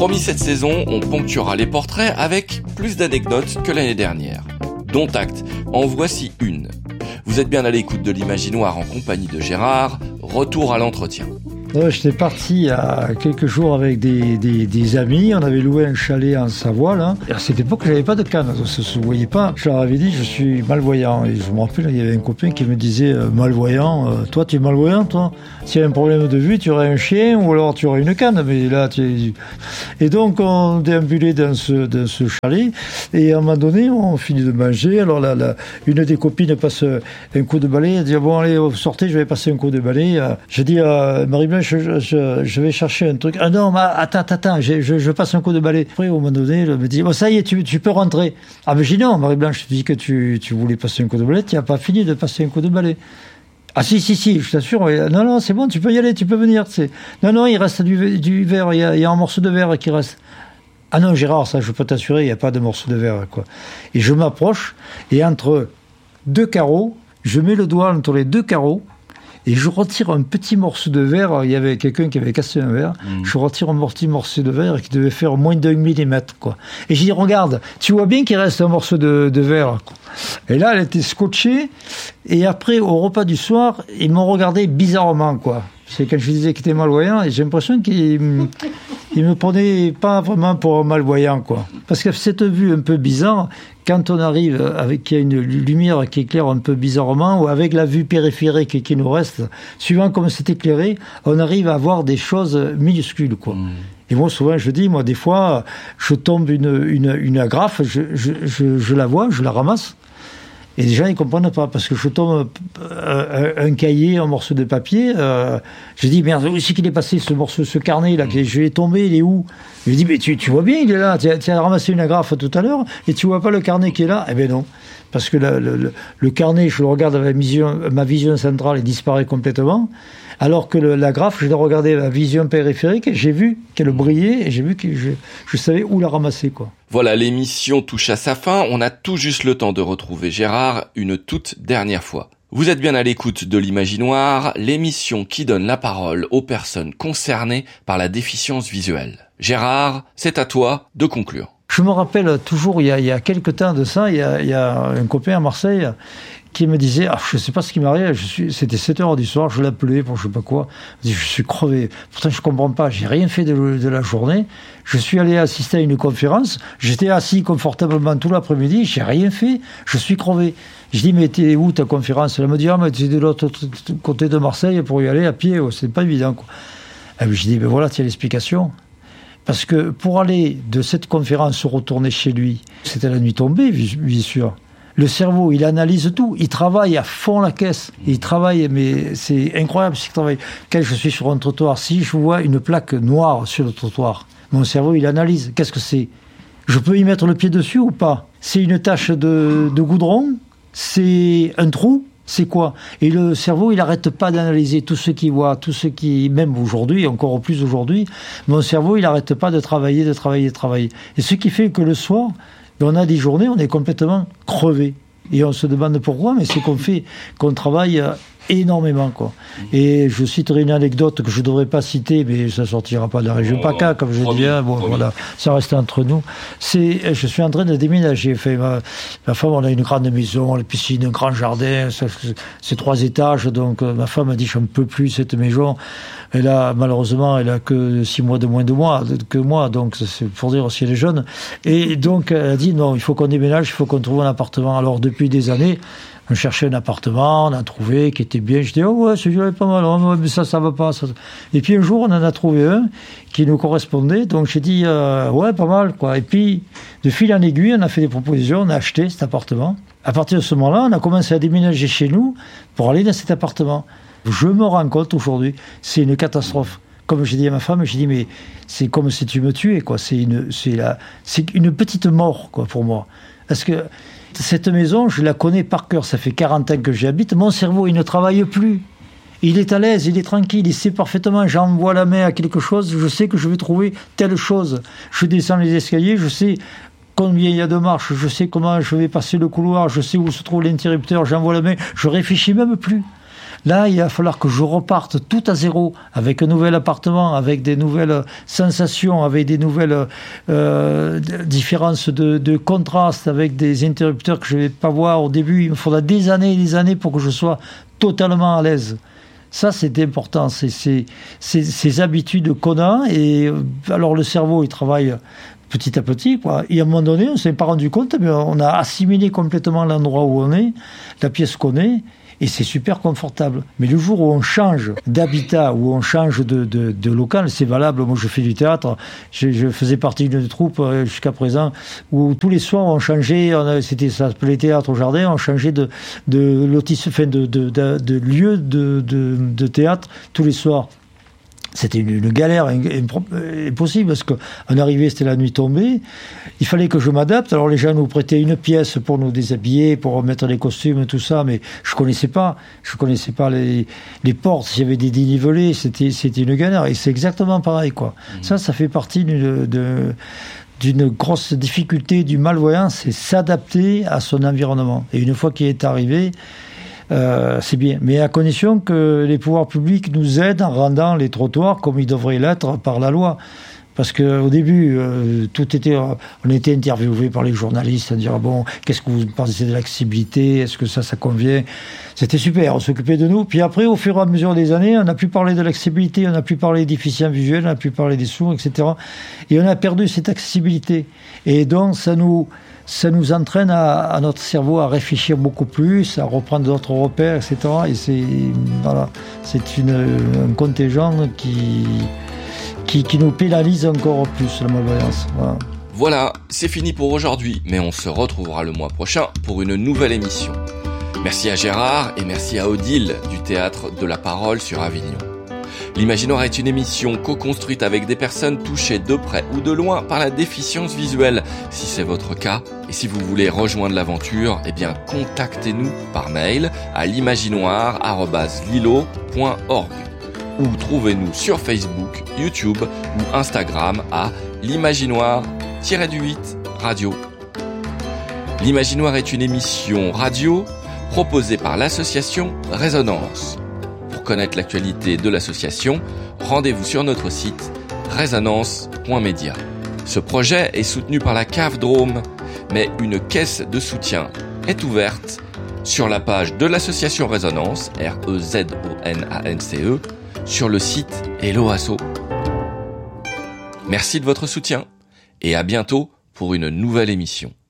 Promis, cette saison, on ponctuera les portraits avec plus d'anecdotes que l'année dernière. Dont acte, en voici une. Vous êtes bien à l'écoute de l'Imaginoire en compagnie de Gérard. Retour à l'entretien. J'étais parti il y a quelques jours avec des amis. On avait loué un chalet en Savoie, là. Et à cette époque, j'avais pas de canne, ça se voyait pas. Je leur avais dit, je suis malvoyant. Et je me rappelle, il y avait un copain qui me disait, malvoyant, toi, tu es malvoyant, toi? S'il y a un problème de vue, tu aurais un chien ou alors tu aurais une canne. Mais là, Et donc, on déambulait dans ce chalet. Et à un moment donné, on finit de manger. Alors là, une des copines passe un coup de balai. Elle dit, bon, allez, sortez, je vais passer un coup de balai. J'ai dit, Marie-Blanche, je vais chercher un truc. Ah non, mais attends, je passe un coup de balai. Après, au moment donné, elle me dit, bon, ça y est, tu peux rentrer. Ah, mais j'ai dit, non, Marie-Blanche, je te dis que tu voulais passer un coup de balai, tu n'as pas fini de passer un coup de balai. Ah, si, je t'assure. Non, c'est bon, tu peux y aller, tu peux venir. Non, il reste du verre, il y a un morceau de verre qui reste. Ah non, Gérard, ça, je peux t'assurer, il n'y a pas de morceau de verre, quoi. Et je m'approche, et entre deux carreaux, je mets le doigt entre les deux carreaux, et je retire un petit morceau de verre. Il y avait quelqu'un qui avait cassé un verre. Je retire un petit morceau de verre qui devait faire moins d'1 millimètre, quoi. Et j'ai dit, regarde, tu vois bien qu'il reste un morceau de verre, quoi. Et là, elle était scotchée. Et après, au repas du soir, ils m'ont regardé bizarrement, quoi. C'est quand je disais qu'il était malvoyant, et j'ai l'impression qu'il me prenait pas vraiment pour un malvoyant, quoi. Parce que cette vue un peu bizarre, quand on arrive avec qu'il y a une lumière qui éclaire un peu bizarrement, ou avec la vue périphérique qui nous reste, suivant comme c'est éclairé, on arrive à voir des choses minuscules, quoi. Et moi, souvent, je dis, des fois, je tombe une agrafe, je la vois, je la ramasse. Et les gens, ils comprennent pas, parce que je tombe un cahier, un morceau de papier, je dis, merde, où c'est qu'il est passé, ce carnet, là, je l'ai tombé, il est où? Je dis, mais tu vois bien, il est là, tu as ramassé une agrafe tout à l'heure, et tu vois pas le carnet qui est là? Eh ben non. Parce que le carnet, je le regarde avec ma vision centrale, il disparaît complètement. Alors que l'agrafe, je l'ai regardé à la vision périphérique, et j'ai vu qu'elle brillait, et j'ai vu que je savais où la ramasser, quoi. Voilà, l'émission touche à sa fin. On a tout juste le temps de retrouver Gérard une toute dernière fois. Vous êtes bien à l'écoute de l'Imaginoire, l'émission qui donne la parole aux personnes concernées par la déficience visuelle. Gérard, c'est à toi de conclure. Je me rappelle toujours, il y a quelque temps de ça, il y a un copain à Marseille qui me disait, je sais pas ce qui m'arrive, c'était 7h du soir, je l'appelais pour je sais pas quoi, je suis crevé, pourtant je comprends pas, j'ai rien fait de la journée, je suis allé assister à une conférence, j'étais assis confortablement tout l'après-midi, j'ai rien fait, je suis crevé. Je dis, mais t'es où ta conférence? Elle me dit, mais t'es de l'autre côté de Marseille pour y aller à pied, c'est pas évident, quoi. Et je dis, voilà, tiens l'explication. Parce que pour aller de cette conférence retourner chez lui, c'était la nuit tombée, bien sûr. Le cerveau, il analyse tout, il travaille à fond la caisse, il travaille, mais c'est incroyable ce qu'il travaille. Quand je suis sur un trottoir, si je vois une plaque noire sur le trottoir, mon cerveau, il analyse. Qu'est-ce que c'est? Je peux y mettre le pied dessus ou pas? C'est une tache de goudron? C'est un trou? C'est quoi? Et le cerveau, il n'arrête pas d'analyser tout ce qu'il voit, tout ce qui, même aujourd'hui, encore plus aujourd'hui, mon cerveau, il n'arrête pas de travailler. Et ce qui fait que le soir, on a des journées, on est complètement crevé. Et on se demande pourquoi, mais c'est qu'on travaille énormément, quoi. Et je citerai une anecdote que je ne devrais pas citer, mais ça sortira pas de la région PACA, comme je dis. Voilà, ça reste entre nous. Je suis en train de déménager. Ma femme, on a une grande maison, la piscine, un grand jardin, c'est 3 étages, donc ma femme a dit, je ne peux plus cette maison. Malheureusement, elle a que 6 mois de moins que moi, donc c'est pour dire aussi elle est jeune. Et donc, elle a dit, non, il faut qu'on déménage, il faut qu'on trouve un appartement. Alors, depuis des années, on cherchait un appartement, on a trouvé qui était bien. Je dis, celui-là est pas mal, mais ça va pas. Ça. Et puis un jour, on en a trouvé un qui nous correspondait, donc j'ai dit, pas mal, quoi. Et puis, de fil en aiguille, on a fait des propositions, on a acheté cet appartement. À partir de ce moment-là, on a commencé à déménager chez nous pour aller dans cet appartement. Je me rends compte aujourd'hui, c'est une catastrophe. Comme j'ai dit à ma femme, j'ai dit, mais c'est comme si tu me tuais, quoi. C'est une petite mort, quoi, pour moi. Parce que cette maison, je la connais par cœur. Ça fait 40 ans que j'y habite. Mon cerveau, il ne travaille plus. Il est à l'aise, il est tranquille, il sait parfaitement. J'envoie la main à quelque chose, je sais que je vais trouver telle chose. Je descends les escaliers, je sais combien il y a de marches, je sais comment je vais passer le couloir, je sais où se trouve l'interrupteur, j'envoie la main, je réfléchis même plus. Là, il va falloir que je reparte tout à zéro, avec un nouvel appartement, avec des nouvelles sensations, avec des nouvelles différences de contraste, avec des interrupteurs que je ne vais pas voir au début. Il me faudra des années et des années pour que je sois totalement à l'aise. Ça, c'est important. C'est ces habitudes qu'on a. Et alors, le cerveau, il travaille petit à petit, quoi. Et à un moment donné, on ne s'est pas rendu compte, mais on a assimilé complètement l'endroit où on est, la pièce qu'on est, et c'est super confortable. Mais le jour où on change d'habitat, où on change de local, c'est valable. Moi, je fais du théâtre. Je faisais partie d'une troupe jusqu'à présent où tous les soirs on changeait. Ça s'appelait Théâtre au Jardin. On changeait de lieu de théâtre tous les soirs. C'était une galère impossible parce qu'on arrivait, c'était la nuit tombée. Il fallait que je m'adapte. Alors les gens nous prêtaient une pièce pour nous déshabiller, pour remettre les costumes, tout ça, mais je connaissais pas les portes. S'il y avait des dénivelés, c'était une galère. Et c'est exactement pareil, quoi. Ça fait partie d'une grosse difficulté du malvoyant, c'est s'adapter à son environnement. Et une fois qu'il est arrivé, c'est bien, mais à condition que les pouvoirs publics nous aident en rendant les trottoirs comme ils devraient l'être par la loi. Parce qu'au début, on était interviewés par les journalistes à dire bon, qu'est-ce que vous pensez de l'accessibilité ? Est-ce que ça convient ? C'était super, on s'occupait de nous. Puis après, au fur et à mesure des années, on n'a plus parlé de l'accessibilité, on n'a plus parlé des déficients visuels, on n'a plus parlé des sourds, etc. Et on a perdu cette accessibilité. Et donc, ça nous entraîne à notre cerveau à réfléchir beaucoup plus, à reprendre d'autres repères, etc. Et c'est un contingent qui nous pénalise encore plus, la malvoyance. Voilà, c'est fini pour aujourd'hui, mais on se retrouvera le mois prochain pour une nouvelle émission. Merci à Gérard et merci à Odile du Théâtre de la Parole sur Avignon. L'Imaginoire est une émission co-construite avec des personnes touchées de près ou de loin par la déficience visuelle. Si c'est votre cas, et si vous voulez rejoindre l'aventure, contactez-nous par mail à l'imaginoire@lilo.org ou trouvez-nous sur Facebook, YouTube ou Instagram à l'Imaginoire-8 Radio. L'Imaginoire est une émission radio proposée par l'association Résonance. Pour connaître l'actualité de l'association, rendez-vous sur notre site résonance.media. Ce projet est soutenu par la CAF Drôme, mais une caisse de soutien est ouverte sur la page de l'association Résonance, REZONANCE, sur le site Hello Asso. Merci de votre soutien et à bientôt pour une nouvelle émission.